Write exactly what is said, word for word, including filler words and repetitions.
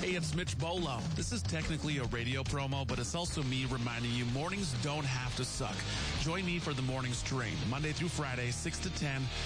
Hey, it's Mitch Bolo. This is technically a radio promo, but it's also me reminding you mornings don't have to suck. Join me for the morning stream, Monday through Friday, six to ten,